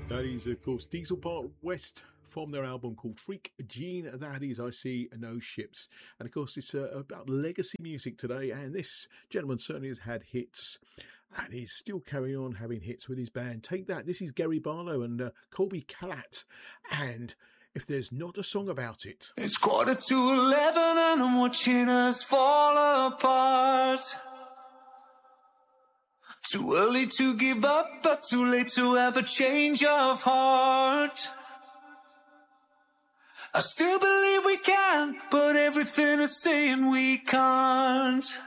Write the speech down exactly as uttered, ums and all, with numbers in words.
That is, of course, Diesel Park West from their album called Freak Gene. That is, I See No Ships. And of course, it's uh, about legacy music today. And this gentleman certainly has had hits and is still carrying on having hits with his band. Take That. This is Gary Barlow and uh, Colby Calat. And If There's Not a Song About It. It's quarter to eleven and I'm watching us fall apart. Too early to give up, but too late to have a change of heart. I still believe we can, but everything is saying we can't.